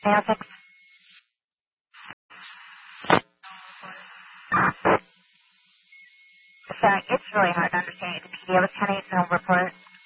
806. Sorry, it's really hard to understand you. The PDO was 10-8, no report.